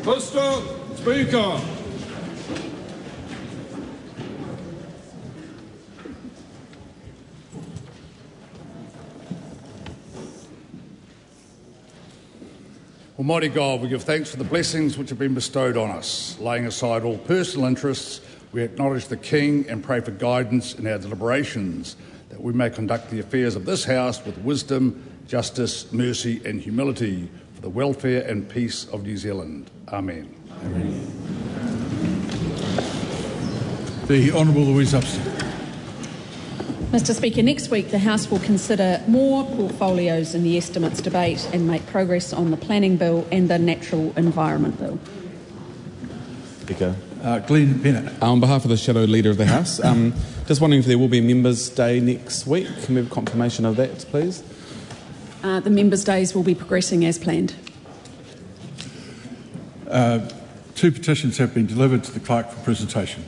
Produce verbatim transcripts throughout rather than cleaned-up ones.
Mister Speaker. Almighty God, we give thanks for the blessings which have been bestowed on us. Laying aside all personal interests, we acknowledge the King and pray for guidance in our deliberations, that we may conduct the affairs of this House with wisdom, justice, mercy and humility for the welfare and peace of New Zealand. Amen. Amen. The Honourable Louise Upston. Mister Speaker, next week the House will consider more portfolios in the estimates debate and make progress on the Planning Bill and the Natural Environment Bill. Speaker. Uh, Glenn Bennett. On behalf of the Shadow Leader of the House, um, just wondering if there will be a Members' Day next week. Can we have confirmation of that, please? Uh, the Members' Days will be progressing as planned. Uh, two petitions have been delivered to the Clerk for presentation.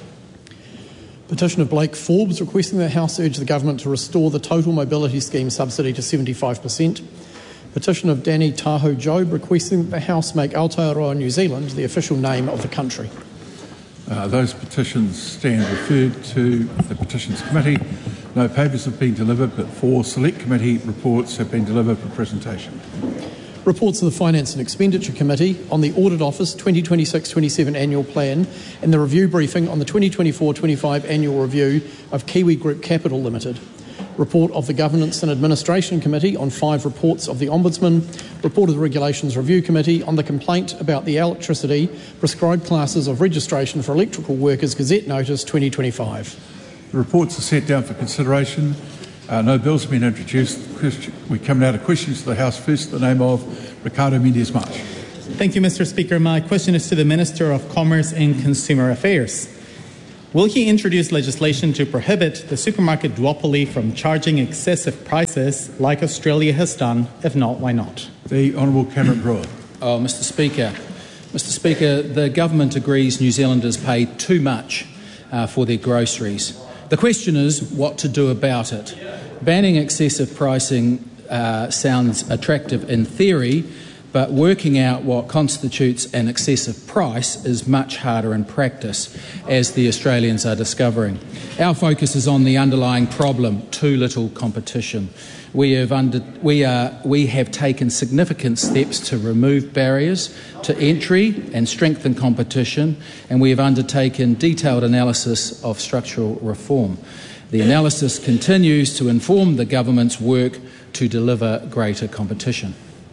Petition of Blake Forbes requesting the House urge the Government to restore the total mobility scheme subsidy to seventy-five percent. Petition of Danny Tahoe Job requesting that the House make Aotearoa New Zealand the official name of the country. Uh, those petitions stand referred to the Petitions Committee. No papers have been delivered, but four Select Committee reports have been delivered for presentation. Reports of the Finance and Expenditure Committee on the Audit Office twenty twenty-six twenty-seven Annual Plan and the review briefing on the twenty twenty-four twenty-five Annual Review of Kiwi Group Capital Limited. Report of the Governance and Administration Committee on five reports of the Ombudsman. Report of the Regulations Review Committee on the complaint about the electricity prescribed classes of registration for electrical workers Gazette Notice twenty twenty-five. The reports are set down for consideration. Uh, no bills have been introduced. We come now to questions to the House. First, the name of Ricardo Mendes March. Thank you, Mister Speaker. My question is to the Minister of Commerce and Consumer Affairs. Will he introduce legislation to prohibit the supermarket duopoly from charging excessive prices like Australia has done? If not, why not? The Honourable Cameron Brewer. Oh, Mister Speaker. Mister Speaker, the Government agrees New Zealanders pay too much uh, for their groceries. The question is what to do about it. Banning excessive pricing uh, sounds attractive in theory, but working out what constitutes an excessive price is much harder in practice, as the Australians are discovering. Our focus is on the underlying problem, too little competition. We have, under, we, are, we have taken significant steps to remove barriers to entry and strengthen competition, and we have undertaken detailed analysis of structural reform. The analysis continues to inform the Government's work to deliver greater competition.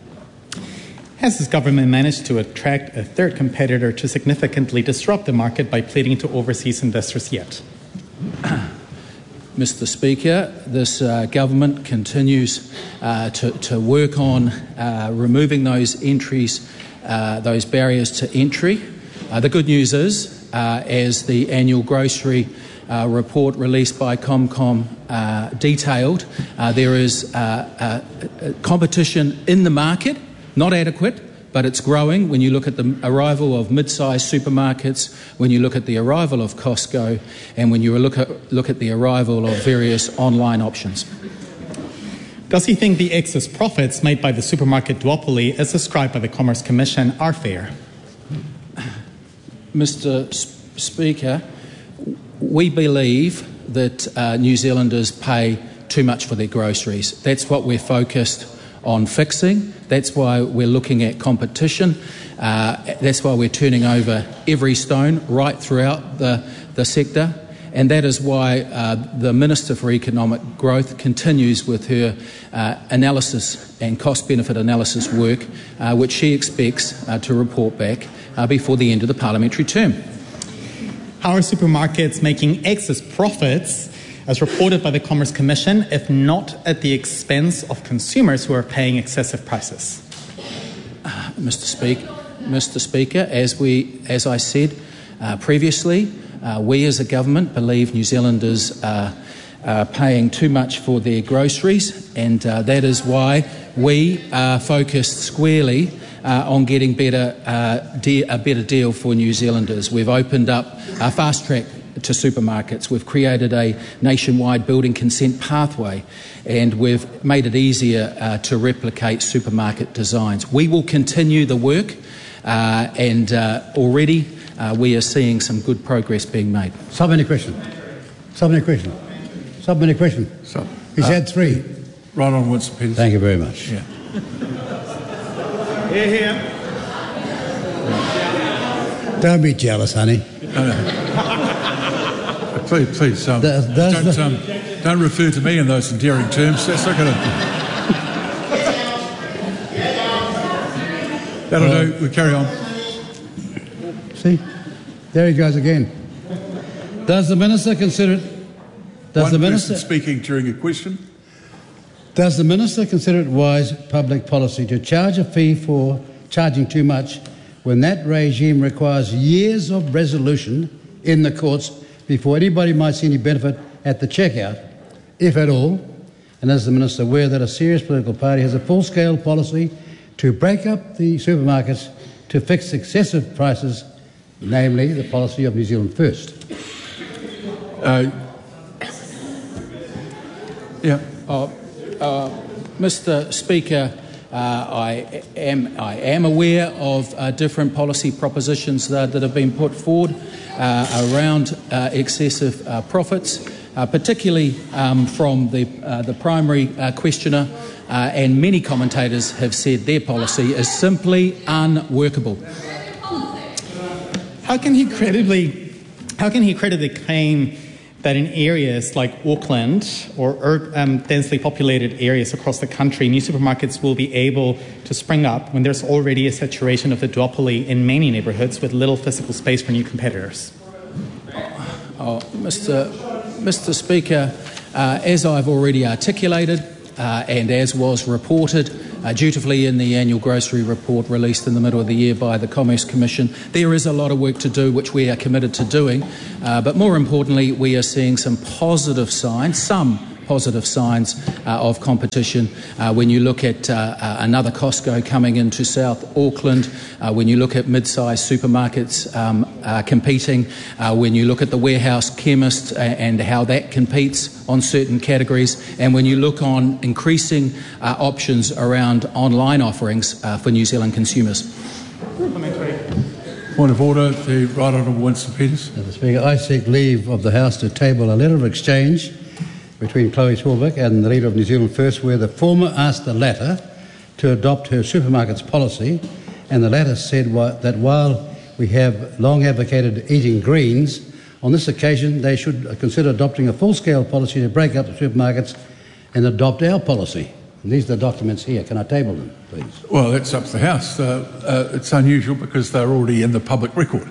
Has this Government managed to attract a third competitor to significantly disrupt the market by pleading to overseas investors yet? Mister Speaker, this uh, Government continues uh, to, to work on uh, removing those entries, uh, those barriers to entry. Uh, the good news is, uh, as the annual grocery uh, report released by ComCom uh, detailed, uh, there is uh, uh, competition in the market, not adequate, but it's growing when you look at the arrival of mid-sized supermarkets, when you look at the arrival of Costco, and when you look at, look at the arrival of various online options. Does he think the excess profits made by the supermarket duopoly, as described by the Commerce Commission, are fair? Mister Speaker, we believe that uh, New Zealanders pay too much for their groceries. That's what we're focused on fixing. That's why we're looking at competition. Uh, that's why we're turning over every stone right throughout the, the sector. And that is why uh, the Minister for Economic Growth continues with her uh, analysis and cost-benefit analysis work, uh, which she expects uh, to report back uh, before the end of the parliamentary term. How are supermarkets making excess profits, as reported by the Commerce Commission, if not at the expense of consumers who are paying excessive prices? Uh, Mister Speaker, Mister Speaker, as we, as I said uh, previously, uh, we as a government believe New Zealanders are, are paying too much for their groceries, and uh, that is why we are focused squarely uh, on getting better, uh, de- a better deal for New Zealanders. We've opened up a fast track to supermarkets. We've created a nationwide building consent pathway, and we've made it easier uh, to replicate supermarket designs. We will continue the work uh, and uh, already uh, we are seeing some good progress being made. Supplementary question. Supplementary question. Supplementary question. So, He's uh, had three. Right on, Winston Peters. Thank you very much. Yeah. Here, here. Don't be jealous, honey. No, no. Please, please, um, Does- does don't, the- um, don't refer to me in those endearing terms. That's not going to... That'll Well- do. We carry on. See? There he goes again. Does the Minister consider it... Does One the person Minister... speaking during a question. Does the Minister consider it wise public policy to charge a fee for charging too much when that regime requires years of resolution in the courts before anybody might see any benefit at the checkout, if at all? And is the Minister aware that a serious political party has a full-scale policy to break up the supermarkets to fix excessive prices, namely the policy of New Zealand First? Uh, yeah. Uh, uh, Mister Speaker, uh, I am I am aware of uh, different policy propositions that, that have been put forward uh, around uh, excessive uh, profits, uh, particularly um, from the uh, the primary uh, questioner, uh, and many commentators have said their policy is simply unworkable. How can he credibly, how can he credibly claim that in areas like Auckland or ur- um, densely populated areas across the country, new supermarkets will be able to spring up when there's already a saturation of the duopoly in many neighbourhoods with little physical space for new competitors? Oh, Mister Mister Speaker, uh, as I've already articulated uh, and as was reported uh, dutifully in the annual grocery report released in the middle of the year by the Commerce Commission, there is a lot of work to do which we are committed to doing, uh, but more importantly we are seeing some positive signs, some positive signs uh, of competition. Uh, when you look at uh, uh, another Costco coming into South Auckland, uh, when you look at mid-sized supermarkets um, uh, competing, uh, when you look at the warehouse chemist uh, and how that competes on certain categories, and when you look on increasing uh, options around online offerings uh, for New Zealand consumers. Point of order, the Right Honourable Winston Peters. Mister Speaker, I seek leave of the House to table a letter of exchange between Chloe Swarbrick and the leader of New Zealand First, where the former asked the latter to adopt her supermarkets policy, and the latter said that while we have long advocated eating greens, on this occasion they should consider adopting a full-scale policy to break up the supermarkets and adopt our policy. And these are the documents here. Can I table them, please? Well, that's up to the House. Uh, uh, it's unusual because they're already in the public record.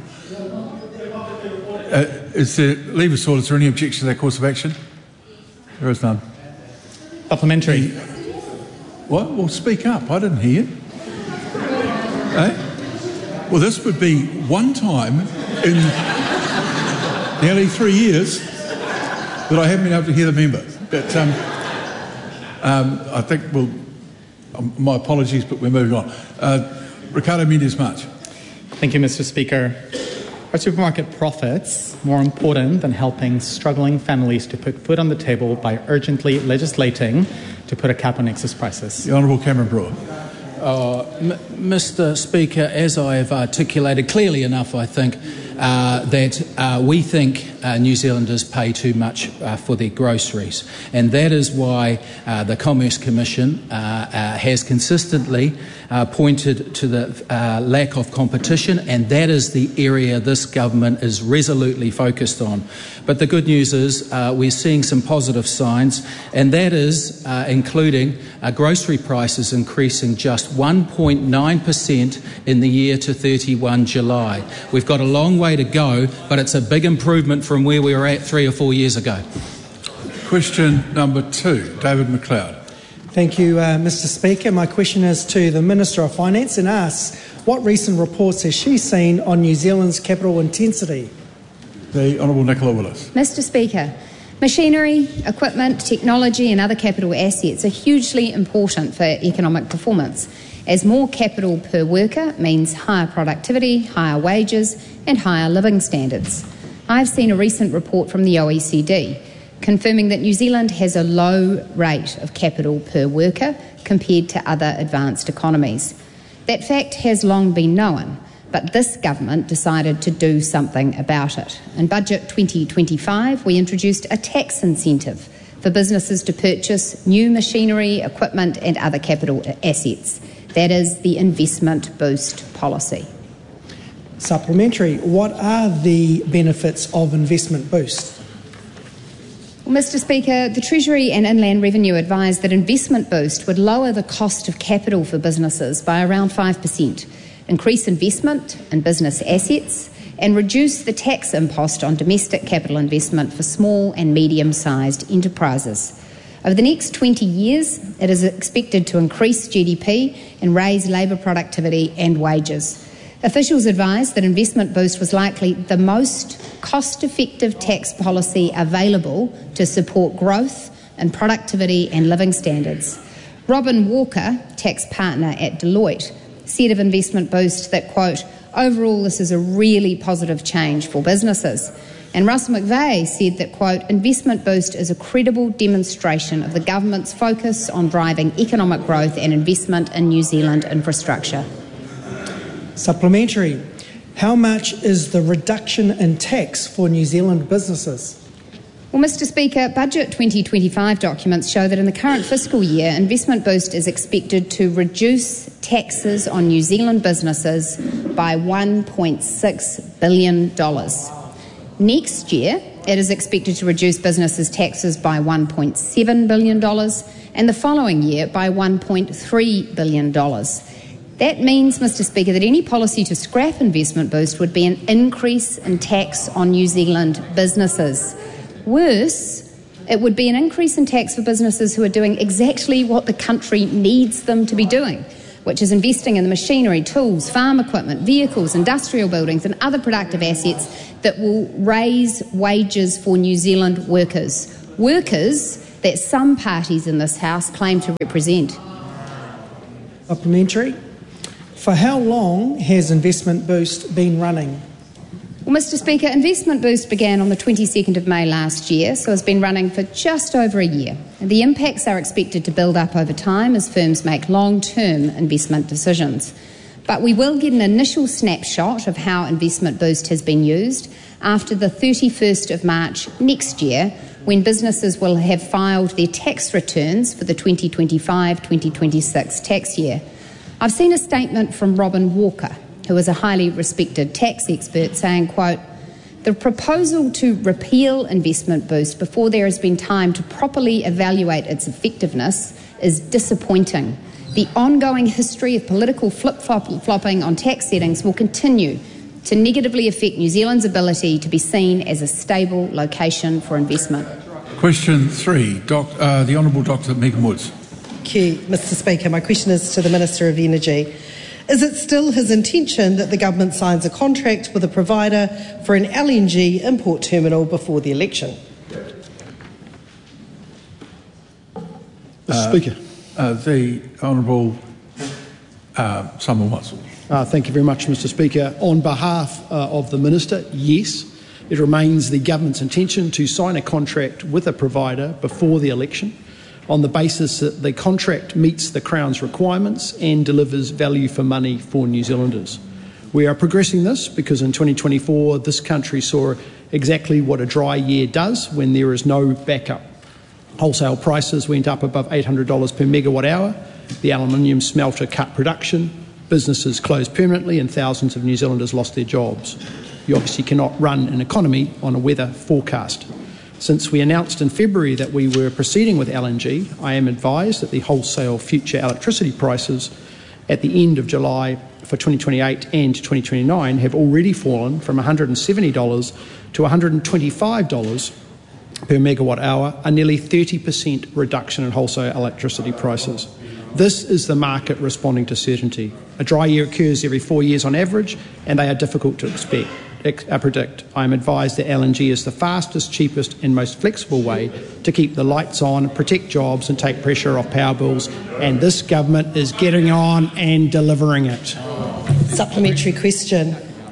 Uh, is there, leave us all, is there any objection to that course of action? There is none. Supplementary. What? Well, speak up. I didn't hear. Eh? Well, this would be one time in nearly three years that I haven't been able to hear the member. But um, um, I think we'll... Um, my apologies, but we're moving on. Uh, Ricardo Mendes March. Thank you, Mister Speaker. Are supermarket profits more important than helping struggling families to put food on the table by urgently legislating to put a cap on excess prices? The Honourable Cameron Brewer. Uh, M- Mister Speaker, as I have articulated clearly enough, I think, uh, that uh, we think uh, New Zealanders pay too much uh, for their groceries. And that is why uh, the Commerce Commission uh, uh, has consistently uh, pointed to the uh, lack of competition, and that is the area this government is resolutely focused on. But the good news is uh, we're seeing some positive signs, and that is uh, including uh, grocery prices increasing just one point nine percent in the year to thirty-first of July. We've got a long way to go, but it's a big improvement from where we were at three or four years ago. Question number two, David McLeod. Thank you, uh, Mister Speaker. My question is to the Minister of Finance and asks, what recent reports has she seen on New Zealand's capital intensity? The Honourable Nicola Willis. Mister Speaker, machinery, equipment, technology and other capital assets are hugely important for economic performance, as more capital per worker means higher productivity, higher wages and higher living standards. I've seen a recent report from the O E C D confirming that New Zealand has a low rate of capital per worker compared to other advanced economies. That fact has long been known, but this government decided to do something about it. In Budget twenty twenty-five, we introduced a tax incentive for businesses to purchase new machinery, equipment and other capital assets. That is the Investment Boost policy. Supplementary. What are the benefits of Investment Boost? Well, Mister Speaker, the Treasury and Inland Revenue advised that Investment Boost would lower the cost of capital for businesses by around five percent, increase investment in business assets and reduce the tax impost on domestic capital investment for small and medium-sized enterprises. Over the next twenty years, it is expected to increase G D P and raise labour productivity and wages. Officials advised that Investment Boost was likely the most cost-effective tax policy available to support growth and productivity and living standards. Robin Walker, tax partner at Deloitte, said of Investment Boost that, quote, overall this is a really positive change for businesses. And Russell McVeigh said that, quote, Investment Boost is a credible demonstration of the government's focus on driving economic growth and investment in New Zealand infrastructure. Supplementary. How much is the reduction in tax for New Zealand businesses? Well, Mister Speaker, Budget twenty twenty-five documents show that in the current fiscal year, Investment Boost is expected to reduce taxes on New Zealand businesses by one point six billion dollars. Next year, it is expected to reduce businesses' taxes by one point seven billion dollars and the following year by one point three billion dollars. That means, Mister Speaker, that any policy to scrap Investment Boost would be an increase in tax on New Zealand businesses. Worse, it would be an increase in tax for businesses who are doing exactly what the country needs them to be doing, which is investing in the machinery, tools, farm equipment, vehicles, industrial buildings and other productive assets that will raise wages for New Zealand workers. Workers that some parties in this House claim to represent. Supplementary. For how long has Investment Boost been running? Well, Mister Speaker, Investment Boost began on the twenty-second of May last year, so it's been running for just over a year. And the impacts are expected to build up over time as firms make long-term investment decisions. But we will get an initial snapshot of how Investment Boost has been used after the thirty-first of March next year, when businesses will have filed their tax returns for the twenty twenty-five twenty twenty-six tax year. I've seen a statement from Robin Walker, who is a highly respected tax expert, saying, quote, the proposal to repeal Investment Boost before there has been time to properly evaluate its effectiveness is disappointing. The ongoing history of political flip-flopping on tax settings will continue to negatively affect New Zealand's ability to be seen as a stable location for investment. Question three, Doc, uh, the Honourable Doctor Megan Woods. Thank you, Mister Speaker. My question is to the Minister of Energy. Is it still his intention that the government signs a contract with a provider for an L N G import terminal before the election? Mister Uh, Speaker. Uh, the Honourable uh, Simon Watson. Uh, thank you very much, Mister Speaker. On behalf uh, of the Minister, yes, it remains the government's intention to sign a contract with a provider before the election on the basis that the contract meets the Crown's requirements and delivers value for money for New Zealanders. We are progressing this because in twenty twenty-four this country saw exactly what a dry year does when there is no backup. Wholesale prices went up above eight hundred dollars per megawatt hour, the aluminium smelter cut production, businesses closed permanently and thousands of New Zealanders lost their jobs. You obviously cannot run an economy on a weather forecast. Since we announced in February that we were proceeding with L N G, I am advised that the wholesale future electricity prices at the end of July for twenty twenty-eight and twenty twenty-nine have already fallen from one hundred seventy dollars to one hundred twenty-five dollars per megawatt hour, a nearly thirty percent reduction in wholesale electricity prices. This is the market responding to certainty. A dry year occurs every four years on average, and they are difficult to expect. I predict. I am advised that L N G is the fastest, cheapest and most flexible way to keep the lights on, protect jobs and take pressure off power bills, and this government is getting on and delivering it. Supplementary question.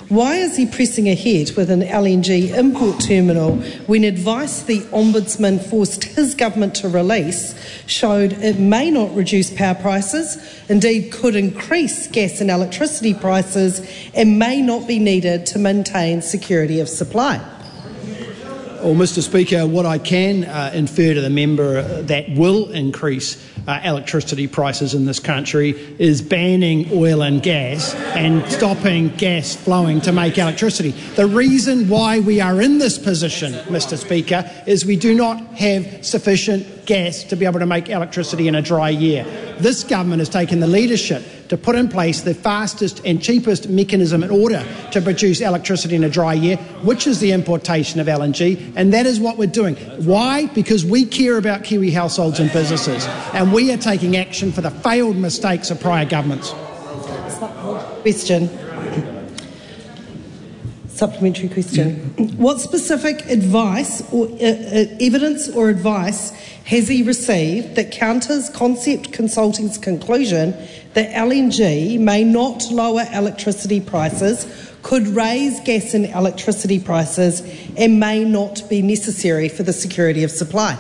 Why is he pressing ahead with an L N G import terminal when advice the Ombudsman forced his government to release showed it may not reduce power prices, indeed could increase gas and electricity prices, and may not be needed to maintain security of supply? Well, Mister Speaker, what I can uh, infer to the member that will increase uh, electricity prices in this country is banning oil and gas and stopping gas flowing to make electricity. The reason why we are in this position, Mister Speaker, is we do not have sufficient gas to be able to make electricity in a dry year. This government has taken the leadership to put in place the fastest and cheapest mechanism in order to produce electricity in a dry year, which is the importation of L N G, and that is what we're doing. Why? Because we care about Kiwi households and businesses, and we are taking action for the failed mistakes of prior governments. Question. Supplementary question. What specific advice or uh, uh, evidence or advice has he received that counters Concept Consulting's conclusion that L N G may not lower electricity prices, could raise gas and electricity prices, and may not be necessary for the security of supply?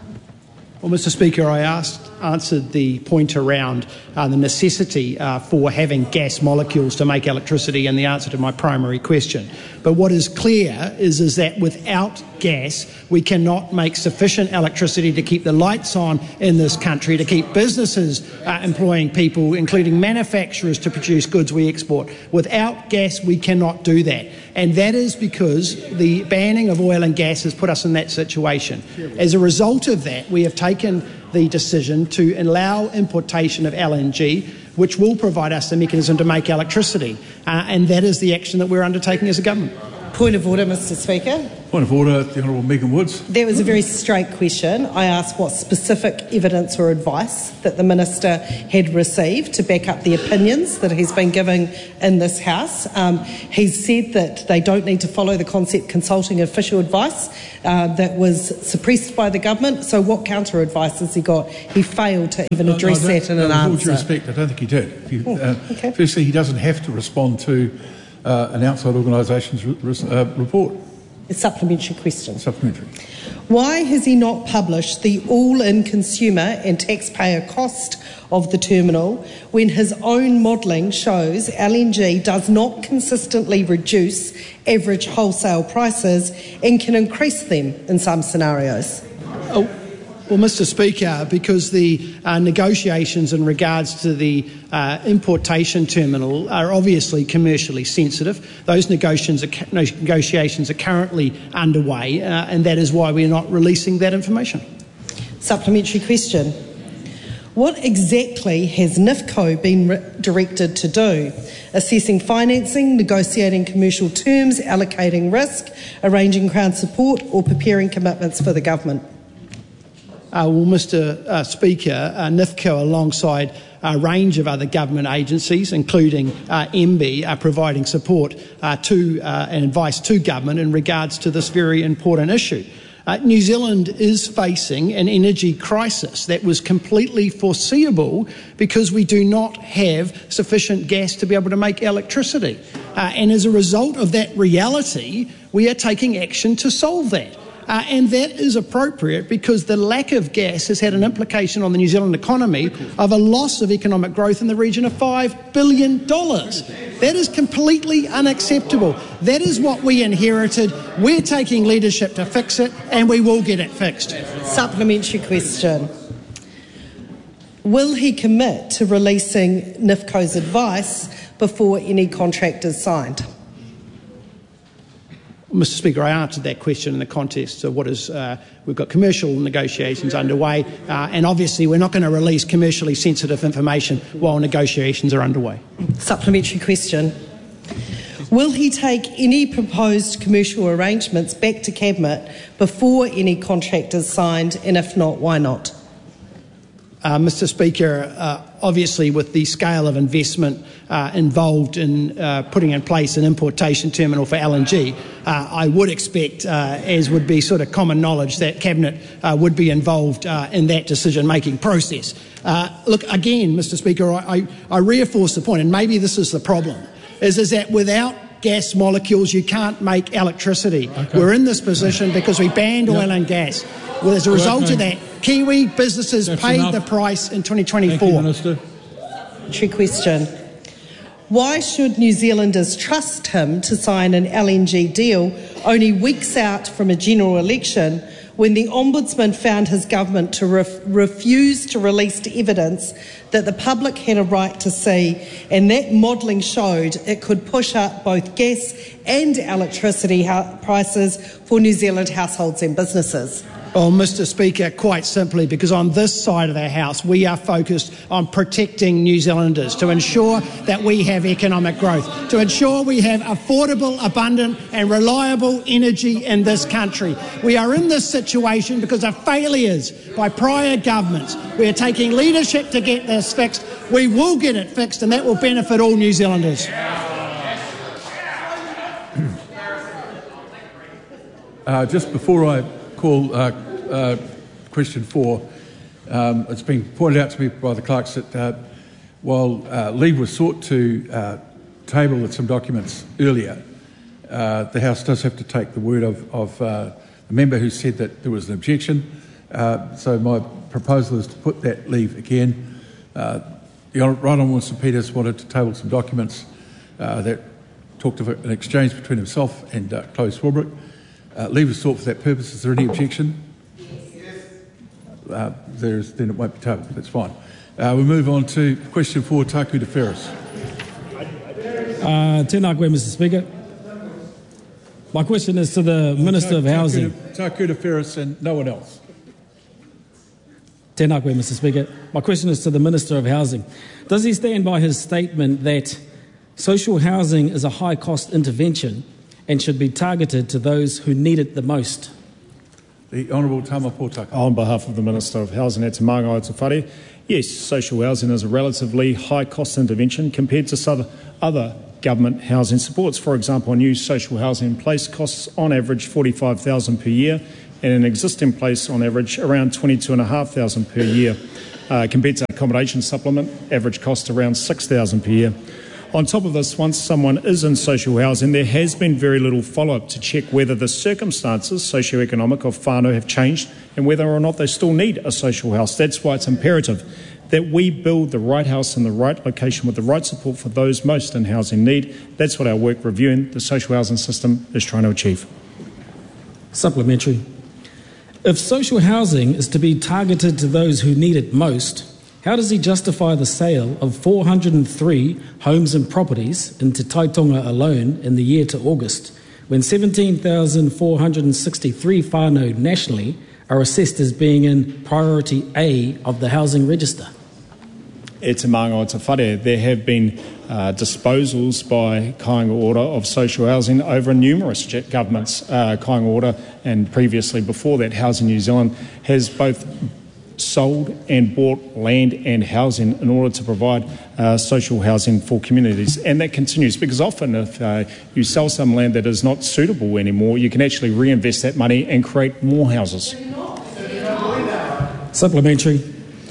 Well, Mister Speaker, I asked, answered the point around uh, the necessity uh, for having gas molecules to make electricity in the answer to my primary question. But what is clear is, is that without gas, we cannot make sufficient electricity to keep the lights on in this country, to keep businesses uh, employing people, including manufacturers, to produce goods we export. Without gas, we cannot do that. And that is because the banning of oil and gas has put us in that situation. As a result of that, we have taken the decision to allow importation of L N G, which will provide us a mechanism to make electricity. Uh, and that is the action that we're undertaking as a government. Point of order, Mister Speaker. Point of order, the Honourable Megan Woods. That was a very straight question. I asked what specific evidence or advice that the Minister had received to back up the opinions that he's been giving in this House. Um, he's said that they don't need to follow the Concept Consulting official advice uh, that was suppressed by the government. So what counter advice has he got? He failed to even address no, no, that in no, an with answer. With all due respect, I don't think he did. If you, oh, uh, okay. Firstly, he doesn't have to respond to uh, an outside organisation's re- uh, report. A supplementary question. Supplementary. Why has he not published the all-in consumer and taxpayer cost of the terminal when his own modelling shows L N G does not consistently reduce average wholesale prices and can increase them in some scenarios? Oh. Well, Mister Speaker, because the uh, negotiations in regards to the uh, importation terminal are obviously commercially sensitive, those negotiations are, negotiations are currently underway, uh, and that is why we are not releasing that information. Supplementary question. What exactly has N I F C O been re- directed to do? Assessing financing, negotiating commercial terms, allocating risk, arranging Crown support, or preparing commitments for the government? Uh, well, Mister Uh, Speaker, uh, N I F C O, alongside a range of other government agencies, including uh, M B, are providing support uh, to uh, and advice to government in regards to this very important issue. Uh, New Zealand is facing an energy crisis that was completely foreseeable because we do not have sufficient gas to be able to make electricity. Uh, and as a result of that reality, we are taking action to solve that. Uh, and that is appropriate because the lack of gas has had an implication on the New Zealand economy of a loss of economic growth in the region of five billion dollars. That is completely unacceptable. That is what we inherited. We're taking leadership to fix it, and we will get it fixed. Supplementary question. Will he commit to releasing N I F C O's advice before any contract is signed? Mister Speaker, I answered that question in the context of what is, uh, we've got commercial negotiations underway, uh, and obviously we're not going to release commercially sensitive information while negotiations are underway. Supplementary question. Will he take any proposed commercial arrangements back to Cabinet before any contract is signed, and if not, why not? Uh, Mister Speaker, uh, obviously with the scale of investment uh, involved in uh, putting in place an importation terminal for L N G, uh, I would expect, uh, as would be sort of common knowledge, that Cabinet uh, would be involved uh, in that decision-making process. Uh, look, again, Mister Speaker, I, I, I reinforce the point, and maybe this is the problem, is, is that without gas molecules, you can't make electricity. Okay. We're in this position because we banned yep. oil and gas. Well, as a result of that, Kiwi businesses That's paid enough. the price in twenty twenty-four. Thank you, Minister. True question. Why should New Zealanders trust him to sign an L N G deal only weeks out from a general election when the Ombudsman found his government to ref- refuse to release evidence that the public had a right to see, and that modelling showed it could push up both gas and electricity ha- prices for New Zealand households and businesses? Well, Mister Speaker, quite simply because on this side of the House we are focused on protecting New Zealanders to ensure that we have economic growth, to ensure we have affordable, abundant and reliable energy in this country. We are in this situation because of failures by prior governments. We are taking leadership to get this fixed. We will get it fixed, and that will benefit all New Zealanders. Uh, just before I call uh, uh, question four, um, it's been pointed out to me by the clerks that uh, while uh, leave was sought to uh, table some documents earlier, uh, the House does have to take the word of, of uh, the member who said that there was an objection. Uh, so my proposal is to put that leave again. Uh, the Right Honourable Mister Peters wanted to table some documents uh, that talked of an exchange between himself and uh, Chloe Swarbrick. Uh, leave is sought for that purpose. Is there any objection? Yes. Uh, there is, then it won't be tabled. That's fine. Uh, we move on to question four, Taku Te Ferris. Uh, tēnā koe, Mister Speaker. My question is to the Minister of Housing. Taku Te Ferris and no one else. Tēnā koe, Mister Speaker. My question is to the Minister of Housing. Does he stand by his statement that social housing is a high-cost intervention and should be targeted to those who need it the most? The Honourable Tama Potaka. On behalf of the Minister of Housing, Te Māngai Te Whare, yes, social housing is a relatively high-cost intervention compared to other government housing supports. For example, a new social housing in place costs on average forty-five thousand dollars per year, and an existing place on average around twenty-two thousand five hundred dollars per year. Uh, compared to accommodation supplement, average cost around six thousand dollars per year. On top of this, once someone is in social housing, there has been very little follow-up to check whether the circumstances, socio-economic, of whānau have changed and whether or not they still need a social house. That's why it's imperative that we build the right house in the right location with the right support for those most in housing need. That's what our work reviewing the social housing system is trying to achieve. Supplementary. If social housing is to be targeted to those who need it most, how does he justify the sale of four hundred three homes and properties in Te Taitonga alone in the year to August, when seventeen thousand four hundred sixty-three whānau nationally are assessed as being in priority A of the housing register? E te māngai te whare, there have been uh, disposals by Kāinga Ora of social housing over numerous governments. Uh, Kāinga Ora, and previously before that, Housing New Zealand, has both sold and bought land and housing in order to provide uh, social housing for communities. And that continues because often if uh, you sell some land that is not suitable anymore, you can actually reinvest that money and create more houses. Supplementary.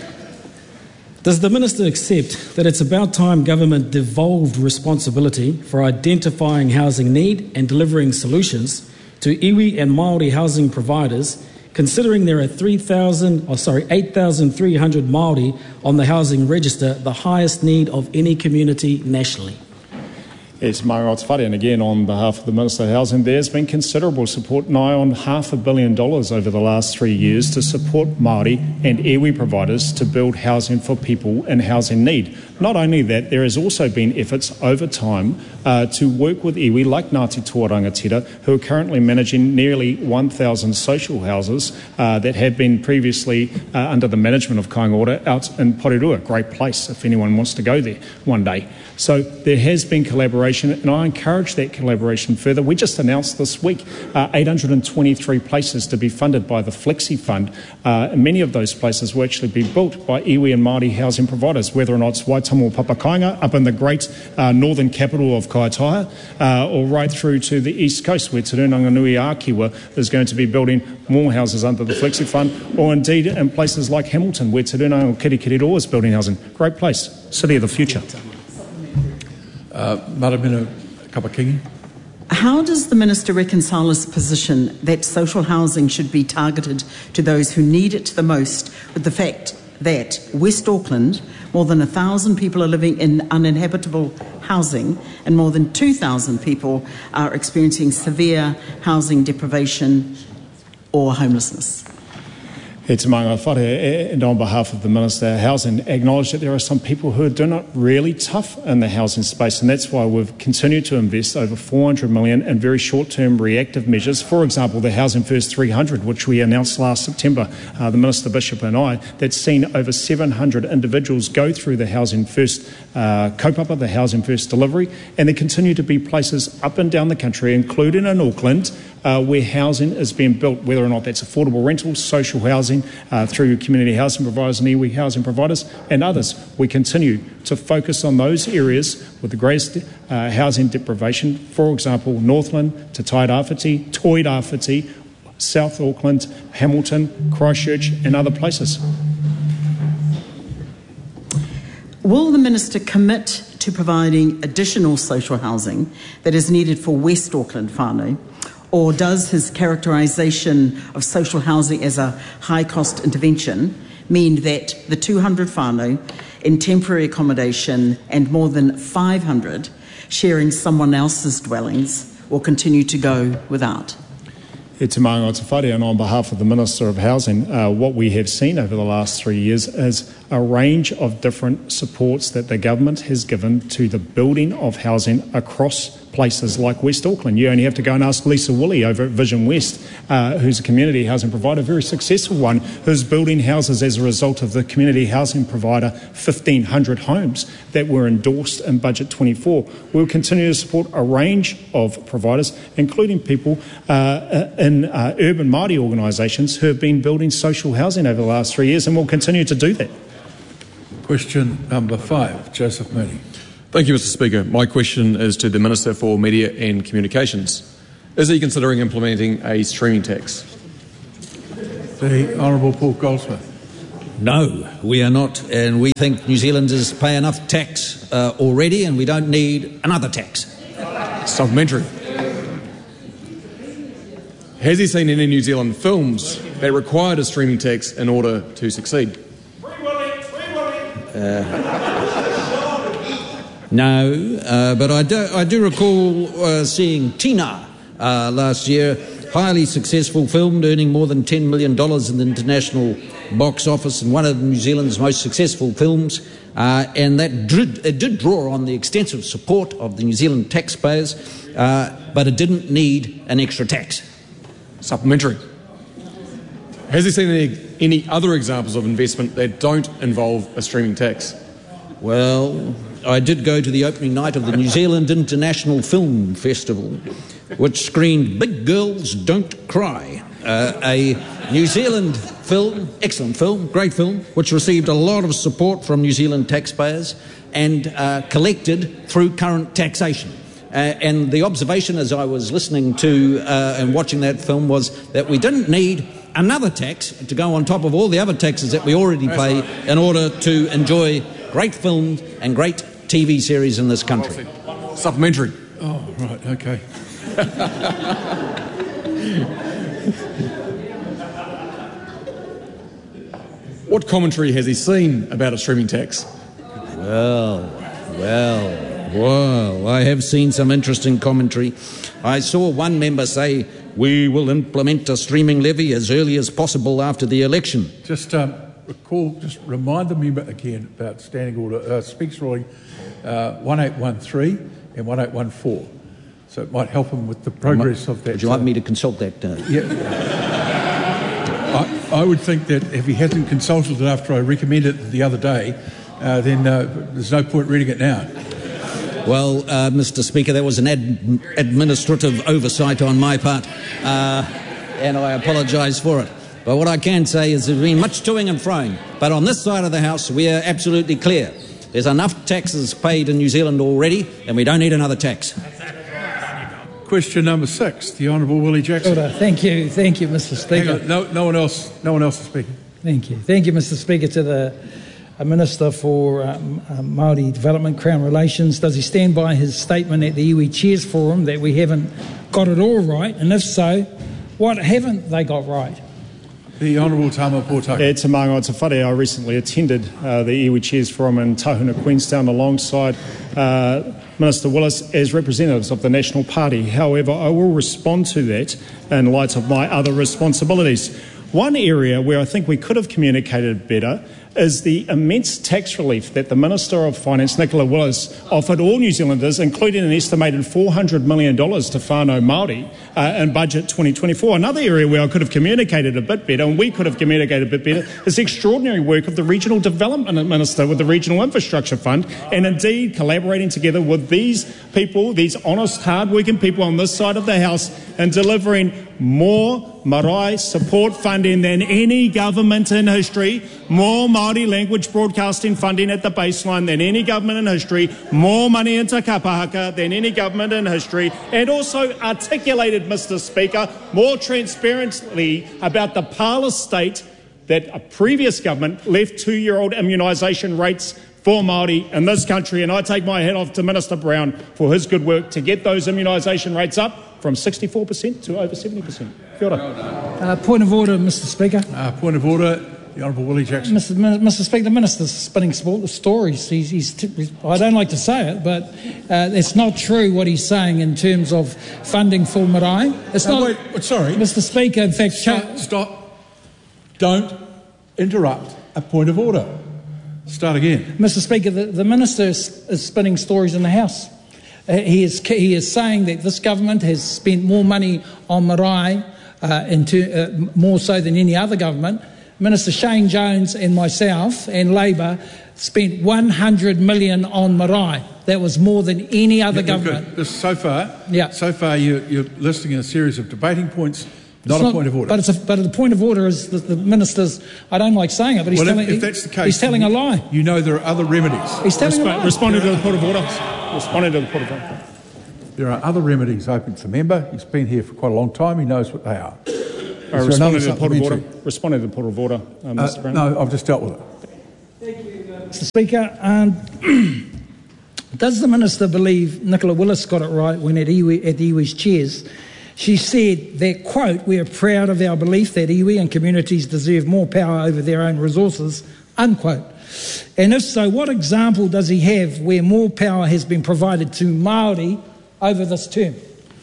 Does the Minister accept that it's about time government devolved responsibility for identifying housing need and delivering solutions to iwi and Māori housing providers, considering there are three thousand, oh sorry, eight thousand three hundred Māori on the housing register, the highest need of any community nationally? Yes, Māngai Te Whare, and again on behalf of the Minister of Housing, there's been considerable support, nigh on half a billion dollars over the last three years to support Māori and iwi providers to build housing for people in housing need. Not only that, there has also been efforts over time uh, to work with iwi like Ngāti Tōrangatira, who are currently managing nearly one thousand social houses uh, that have been previously uh, under the management of Kāinga Ora out in Porirua. Great place if anyone wants to go there one day. So there has been collaboration, and I encourage that collaboration further. We just announced this week uh, eight hundred twenty-three places to be funded by the Flexi Fund. Uh, and many of those places will actually be built by iwi and Māori housing providers, whether or not it's Waitomo Papakainga up in the great uh, northern capital of Kaitaia, uh, or right through to the east coast where Te Rūnanga-Nui Ākiwa is going to be building more houses under the Flexi Fund, or indeed in places like Hamilton where Te Rūnanga Kirikiriroa is building housing. Great place, city of the future. Uh, Maramina Kapakingi. How does the Minister reconcile his position that social housing should be targeted to those who need it the most with the fact that West Auckland, more than one thousand people are living in uninhabitable housing and more than two thousand people are experiencing severe housing deprivation or homelessness? It's Manga Whare, and on behalf of the Minister, Housing, acknowledge that there are some people who are doing it really tough in the housing space, and that's why we've continued to invest over four hundred million dollars in very short-term reactive measures. For example, the Housing First three hundred, which we announced last September, uh, the Minister Bishop and I, that's seen over seven hundred individuals go through the Housing First uh, kaupapa, the Housing First delivery, and there continue to be places up and down the country, including in Auckland, Uh, where housing is being built, whether or not that's affordable rentals, social housing, uh, through community housing providers and iwi housing providers and others. We continue to focus on those areas with the greatest uh, housing deprivation, for example, Northland, Te Tairāwhiti, Toirāwhiti, South Auckland, Hamilton, Christchurch and other places. Will the Minister commit to providing additional social housing that is needed for West Auckland whānau? Or does his characterisation of social housing as a high-cost intervention mean that the two hundred whānau in temporary accommodation and more than five hundred sharing someone else's dwellings will continue to go without? E te maunga o te whare, and on behalf of the Minister of Housing, uh, what we have seen over the last three years is a range of different supports that the government has given to the building of housing across places like West Auckland. You only have to go and ask Lisa Woolley over at Vision West, uh, who's a community housing provider, a very successful one, who's building houses as a result of the community housing provider, fifteen hundred homes that were endorsed in Budget twenty-four. We'll continue to support a range of providers, including people uh, in uh, urban Māori organisations who have been building social housing over the last three years, and will continue to do that. Question number five, Joseph Mooney. Thank you, Mister Speaker. My question is to the Minister for Media and Communications. Is he considering implementing a streaming tax? The Honourable Paul Goldsmith. No, we are not, and we think New Zealanders pay enough tax uh, already, and we don't need another tax. Supplementary. Has he seen any New Zealand films that required a streaming tax in order to succeed? Uh, No, uh, but I do, I do recall uh, seeing Tina uh, last year, highly successful film, earning more than ten million dollars in the international box office, and one of New Zealand's most successful films, uh, and that did, it did draw on the extensive support of the New Zealand taxpayers, uh, but it didn't need an extra tax. Supplementary. Has he seen any, any other examples of investment that don't involve a streaming tax? Well, I did go to the opening night of the New Zealand International Film Festival, which screened Big Girls Don't Cry, uh, a New Zealand film, excellent film, great film, which received a lot of support from New Zealand taxpayers and uh, collected through current taxation. Uh, and the observation as I was listening to uh, and watching that film was that we didn't need another tax to go on top of all the other taxes that we already pay in order to enjoy great films and great T V series in this country. Supplementary. Oh, right, okay. What commentary has he seen about a streaming tax? Well, well, well, I have seen some interesting commentary. I saw one member say, we will implement a streaming levy as early as possible after the election. Just um, recall, just remind the member again about Standing Order, uh, Speaks Ruling uh, one eight one three and one eight one four. So it might help him with the progress of that. Would you like uh, me to consult that? Uh... Yeah. I, I would think that if he hasn't consulted it after I recommended it the other day, uh, then uh, there's no point reading it now. Well, uh, Mister Speaker, that was an ad- administrative oversight on my part, uh, and I apologise for it. But what I can say is there's been much toing and froing. But on this side of the House, we are absolutely clear. There's enough taxes paid in New Zealand already, and we don't need another tax. Question number six, the Honourable Willie Jackson. Order. Thank you, thank you, Mister Speaker. Hang on, no, no one else, no one else is speaking. Thank you, thank you, Mister Speaker. To the a Minister for um, uh, Māori Development, Crown Relations, does he stand by his statement at the iwi Chairs Forum that we haven't got it all right? And if so, what haven't they got right? The Honourable Tama Pōtake. E te manga o te whare, I recently attended uh, the Iwi Chairs Forum in Tahuna, Queenstown, alongside uh, Minister Willis as representatives of the National Party. However, I will respond to that in light of my other responsibilities. One area where I think we could have communicated better is the immense tax relief that the Minister of Finance, Nicola Willis, offered all New Zealanders, including an estimated four hundred million dollars to whānau Māori uh, in Budget twenty twenty-four. Another area where I could have communicated a bit better, and we could have communicated a bit better, is the extraordinary work of the Regional Development Minister with the Regional Infrastructure Fund, and indeed collaborating together with these people, these honest, hard-working people on this side of the House, and delivering more marae support funding than any government in history, more Māori language broadcasting funding at the baseline than any government in history, more money into kapahaka than any government in history, and also articulated, Mister Speaker, more transparently about the parlous state that a previous government left two-year-old immunisation rates for Māori in this country. And I take my hat off to Minister Brown for his good work to get those immunisation rates up from sixty-four percent to over seventy percent. Kia ora. Uh, point of order, Mister Speaker. Uh, point of order, the Honourable Willie Jackson. Mister Min- Mister Speaker, the Minister's spinning stories. He's, he's t- he's, I don't like to say it, but uh, it's not true what he's saying in terms of funding for marae. It's No, not. wait, sorry. Mister Speaker, in fact... Stop, stop. Don't interrupt a point of order. Start again. Mister Speaker, the, the Minister is, is spinning stories in the House. Uh, he, is, he is saying that this government has spent more money on marae, uh, into, uh, more so than any other government. Minister Shane Jones and myself and Labor spent one hundred million dollars on marae. That was more than any other Yeah, government. This, so far, yeah. so far you, you're listing a series of debating points. Not, not a point of order. But, it's a, but the point of order is that the minister's, I don't like saying it, but he's, well, telling, if, if that's the case, he's telling a lie. You know there are other remedies. He's telling Resp- a lie. Responding to the point of order. Responding to the point of order. There are other remedies open to the member. He's been here for quite a long time. He knows what they are. Uh, responding to the point of order. Responding to the point of order, uh, Mister Uh, Brown. no, I've just dealt with it. Thank you, Mister Speaker. Um, does the Minister believe Nicola Willis got it right when at, iwi, at the iwi's chairs she said that, quote, "We are proud of our belief that iwi and communities deserve more power over their own resources," unquote. And if so, what example does he have where more power has been provided to Māori over this term?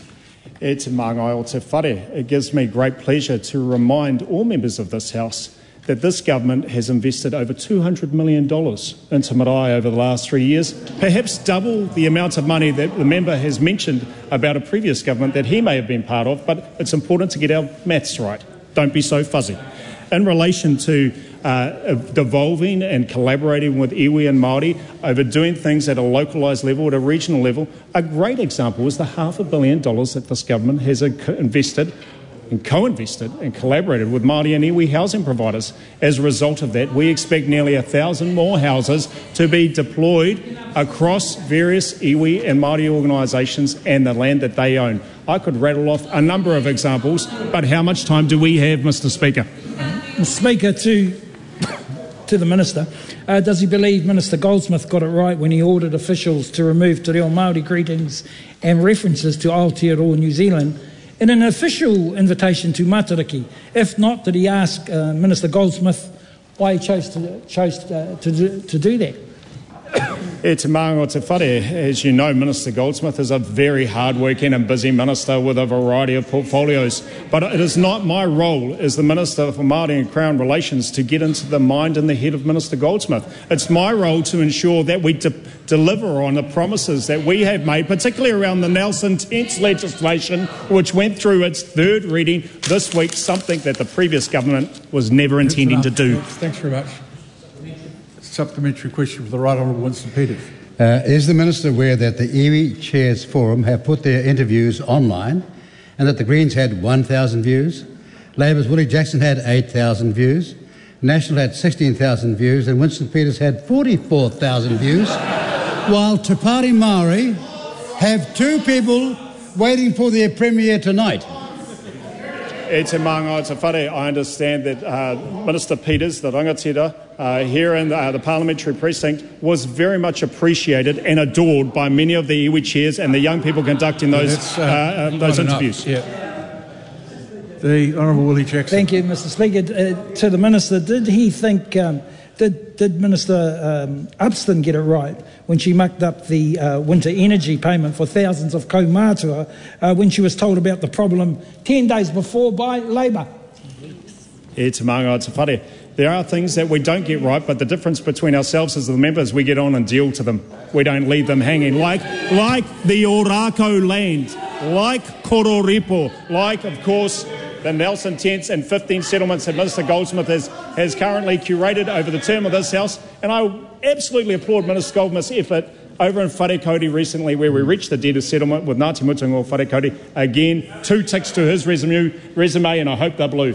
E te māngai o te whare. It gives me great pleasure to remind all members of this House that this government has invested over two hundred million dollars into marae over the last three years, perhaps double the amount of money that the member has mentioned about a previous government that he may have been part of, but it's important to get our maths right. Don't be so fuzzy. In relation to uh, devolving and collaborating with iwi and Māori over doing things at a localised level, at a regional level, a great example is the half a billion dollars that this government has invested and co-invested and collaborated with Māori and iwi housing providers. As a result of that, we expect nearly a thousand more houses to be deployed across various iwi and Māori organisations and the land that they own. I could rattle off a number of examples, but how much time do we have, Mister Speaker? Mister Speaker, to, to the Minister, uh, does he believe Minister Goldsmith got it right when he ordered officials to remove Te Reo Māori greetings and references to Aotearoa New Zealand in an official invitation to Matariki? If not, did he ask uh, Minister Goldsmith why he chose to, chose uh, to, do, to do that? E te māngai o te whare. As you know, Minister Goldsmith is a very hard-working and busy minister with a variety of portfolios. But it is not my role as the Minister for Māori and Crown Relations to get into the mind and the head of Minister Goldsmith. It's my role to ensure that we de- deliver on the promises that we have made, particularly around the Nelson Tents legislation, which went through its third reading this week, something that the previous government was never intending to do. Thanks very much. Supplementary question for the Right Honourable Winston Peters. Uh, is the Minister aware that the iwi Chairs Forum have put their interviews online and that the Greens had one thousand views, Labor's Willie Jackson had eight thousand views, National had sixteen thousand views and Winston Peters had forty-four thousand views, while Te Pāti Māori have two people waiting for their premiere tonight? E te manga, te whare, I understand that uh, Minister Peters, the rangatira, uh, here in the, uh, the parliamentary precinct, was very much appreciated and adored by many of the iwi chairs and the young people conducting those, yeah, uh, uh, um, those interviews. Yeah. The Honourable Willie Jackson. Thank you, Mister Speaker. Uh, to the Minister, did he think, um, did, did Minister um, Upston get it right when she mucked up the uh, winter energy payment for thousands of kaumātua uh, when she was told about the problem ten days before by Labour? E te manga, te whare. There are things that we don't get right, but the difference between ourselves as the members, we get on and deal to them. We don't leave them hanging. Like, like the Orako land, like Kororipo, like, of course, the Nelson tents and fifteen settlements that Minister Goldsmith has, has currently curated over the term of this House. And I absolutely applaud Minister Goldsmith's effort over in Wharekoti recently, where we reached the deed of settlement with Ngāti Mutunga o Wharekoti. Again, two ticks to his resume, resume and I hope they're blue.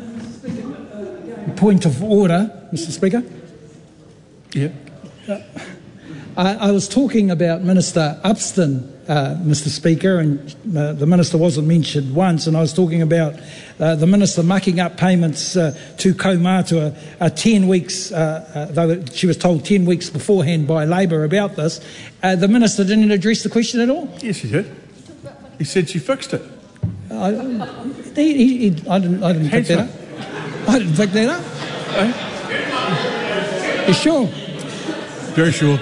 Point of order, Mister Speaker. Yeah. Uh, I, I was talking about Minister Upston, uh, Mister Speaker, and uh, the Minister wasn't mentioned once, and I was talking about uh, the Minister mucking up payments uh, to kaumātua uh, ten weeks, uh, uh, though she was told ten weeks beforehand by Labour about this. Uh, the Minister didn't address the question at all? Yes, he did. He said she fixed it. I, he, he, he, I didn't, I didn't pick that up. I didn't pick that up. Eh? You sure? Very sure.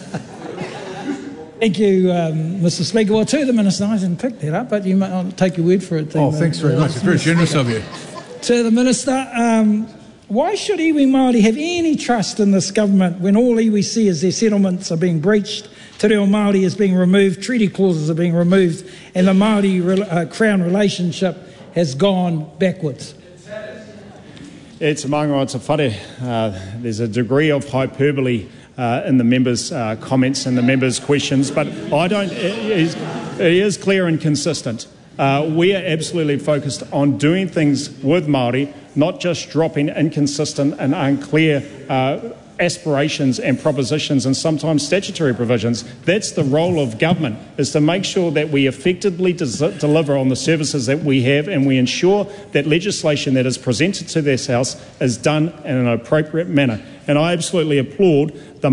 Thank you, um, Mister Speaker. Well, to the Minister, I didn't pick that up, but you might, I'll take your word for it. Oh, thanks very much. It's very generous of you. To the Minister, um, why should iwi Māori have any trust in this government when all iwi see is their settlements are being breached, te reo Māori is being removed, treaty clauses are being removed, and the Māori-Crown uh, relationship has gone backwards? E te manga o te whare. Uh, there's a degree of hyperbole uh, in the members' uh, comments and the members' questions, but I don't. It is, it is clear and consistent. Uh, we are absolutely focused on doing things with Māori, not just dropping inconsistent and unclear uh, aspirations and propositions and sometimes statutory provisions. That's the role of government, is to make sure that we effectively des- deliver on the services that we have, and we ensure that legislation that is presented to this House is done in an appropriate manner. And I absolutely applaud the